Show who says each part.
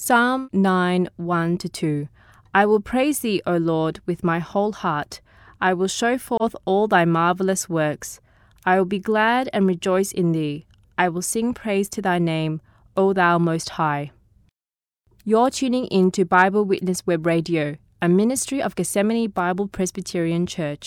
Speaker 1: Psalm 9, 1-2. I will praise thee, O Lord, with my whole heart. I will show forth all thy marvelous works. I will be glad and rejoice in thee. I will sing praise to thy name, O thou Most High. You're tuning in to Bible Witness Web Radio, a ministry of Gethsemane Bible Presbyterian Church.